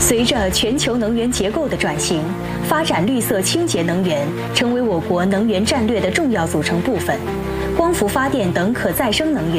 随着全球能源结构的转型，发展绿色清洁能源成为我国能源战略的重要组成部分。光伏发电等可再生能源